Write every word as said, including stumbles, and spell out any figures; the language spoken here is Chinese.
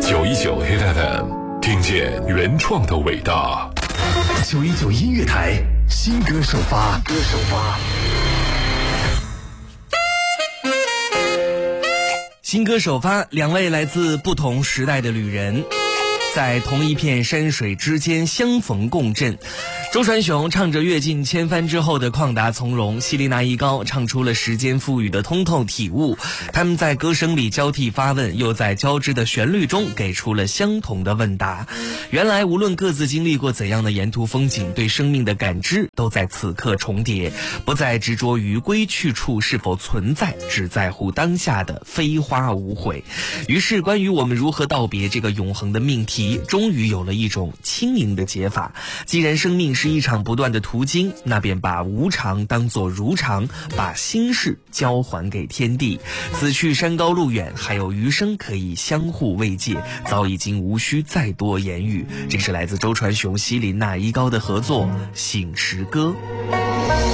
九一九 Hit F M， 听见原创的伟大。 九一九音乐台新歌首发，歌首发。 新歌首发，两位来自不同时代的旅人，在同一片山水之间相逢共振。周传雄唱着阅尽千帆之后的旷达从容，希林娜依高唱出了时间赋予的通透体悟。他们在歌声里交替发问，又在交织的旋律中给出了相同的问答。原来无论各自经历过怎样的沿途风景，对生命的感知都在此刻重叠，不再执着于归去处是否存在，只在乎当下的飞花无悔。于是关于我们如何道别这个永恒的命题，终于有了一种轻盈的解法。既然生命是一场不断的途经，那便把无常当作如常，把心事交还给天地。此去山高路远，还有余生可以相互慰藉，早已经无需再多言语。这是来自周传雄、希林娜依高的合作《醒时歌》。